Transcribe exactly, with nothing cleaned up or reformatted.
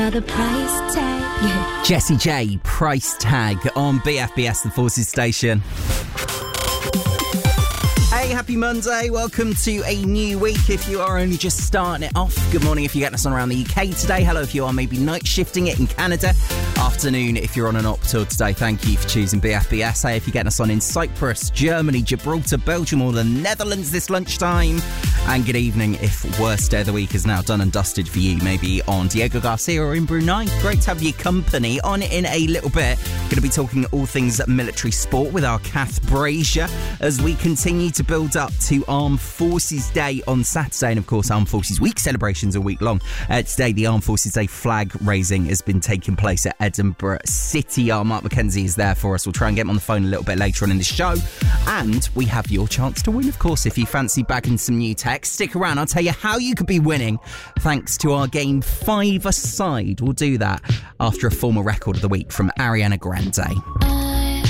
The price tag. Jessie J, Price Tag on B F B S, the Forces station. Hey, happy Monday. Welcome to a new week if you are only just starting it off. Good morning if you're getting us on around the U K today. Hello if you are maybe night shifting it in Canada. Afternoon if you're on an op tour today. Thank you for choosing B F B S. Hey, if you're getting us on in Cyprus, Germany, Gibraltar, Belgium or the Netherlands this lunchtime. And good evening if worst day of the week is now done and dusted for you. Maybe on Diego Garcia or in Brunei. Great to have your company. On in a little bit. Going to be talking all things military sport with our Kath Brazier as we continue to build up to Armed Forces Day on Saturday. And of course, Armed Forces Week celebrations all week long. Uh, today, the Armed Forces Day flag raising has been taking place at Edinburgh City. Our Mark McKenzie is there for us. We'll try and get him on the phone a little bit later on in the show. And we have your chance to win, of course, if you fancy bagging some new tech. Stick around, I'll tell you how you could be winning thanks to our game Five Aside. We'll do that after a former record of the week from Ariana Grande.